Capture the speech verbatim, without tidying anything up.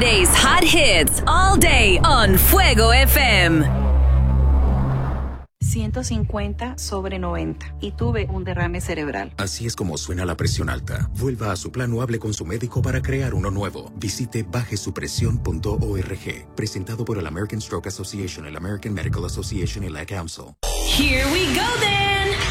Friday's hot hits all day on Fuego F M. ciento cincuenta sobre noventa y tuve un derrame cerebral. Así es como suena la presión alta. Vuelva a su plan o hable con su médico para crear uno nuevo. Visite baje su presión punto org. Presentado por el American Stroke Association, el American Medical Association y la Council. Here we go then.